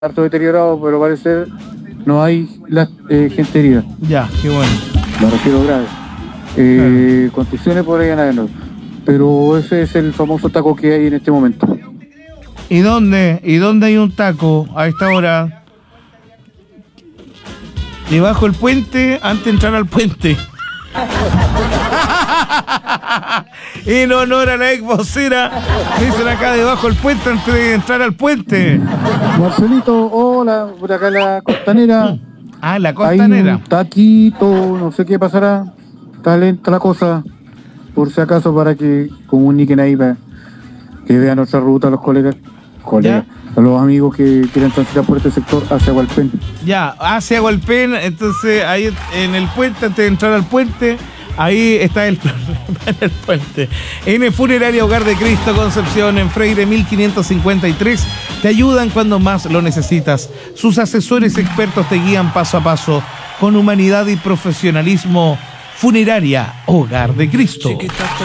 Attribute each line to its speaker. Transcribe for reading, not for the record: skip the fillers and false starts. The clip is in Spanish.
Speaker 1: harto deteriorado, pero parece no hay gente herida.
Speaker 2: Ya, qué bueno.
Speaker 1: Me refiero grave. Contusiones podrían haberlo, pero ese es el famoso taco que hay en este momento.
Speaker 2: ¿Y dónde hay un taco a esta hora? Debajo del puente, antes de entrar al puente. En honor a la ex vocera, dicen acá debajo del puente antes de entrar al puente.
Speaker 1: Marcelito, hola, por acá la costanera.
Speaker 2: Ah, la costanera.
Speaker 1: Hay un taquito, no sé qué pasará. Está lenta la cosa. Por si acaso, para que comuniquen ahí, para que vean nuestra ruta los colegas, a los amigos que quieran transitar por este sector hacia Hualpén.
Speaker 2: Ya, hacia Hualpén, entonces ahí en el puente, antes de entrar al puente, ahí está el problema en el puente. En el Funeraria Hogar de Cristo Concepción, en Freire 1553, te ayudan cuando más lo necesitas. Sus asesores expertos te guían paso a paso, con humanidad y profesionalismo. Funeraria Hogar de Cristo.